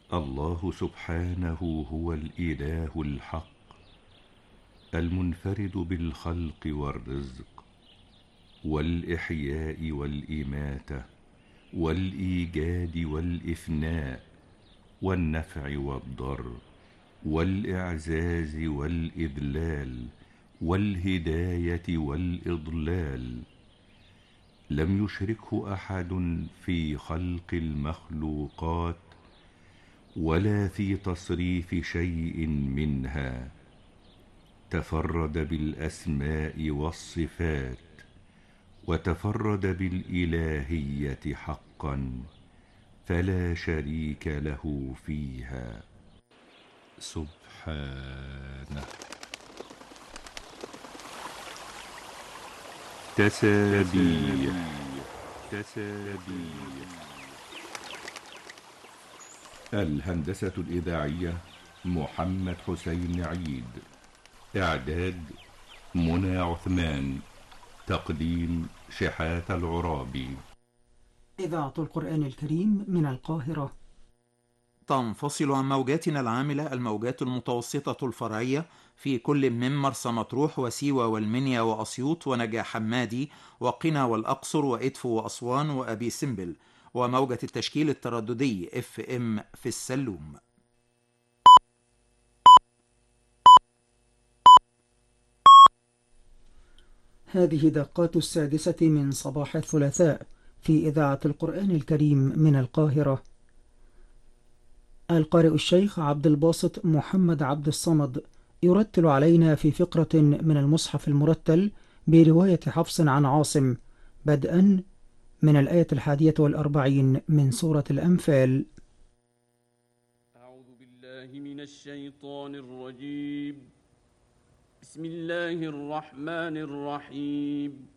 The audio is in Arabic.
الله سبحانه هو الإله الحق المنفرد بالخلق والرزق والإحياء والإماتة والإيجاد والإفناء والنفع والضر والإعزاز والإذلال والهداية والإضلال. لم يشركه أحد في خلق المخلوقات ولا في تصريف شيء منها. تفرد بالأسماء والصفات وتفرد بالإلهية حقا فلا شريك له فيها سبحانه. تسابيح. الهندسة الإذاعية محمد حسين عيد. إعداد منى عثمان. تقديم شحات العرابي. إذاعة القرآن الكريم من القاهرة. تنفصل عن موجاتنا العاملة الموجات المتوسطة الفرعية في كل من مرسى مطروح وسيوة والمنيا وأسيوط ونجا حمادي وقنا والأقصر وإدفو وأسوان وأبي سمبل، وموجة التشكيل الترددي FM في السلوم. هذه دقات 6 من صباح الثلاثاء في إذاعة القرآن الكريم من القاهرة. القارئ الشيخ عبد الباسط محمد عبد الصمد يرتل علينا في فقرة من المصحف المرتل برواية حفص عن عاصم، بدءا من الآية 41 من سورة الأنفال. أعوذ بالله من الشيطان الرجيم. بسم الله الرحمن الرحيم.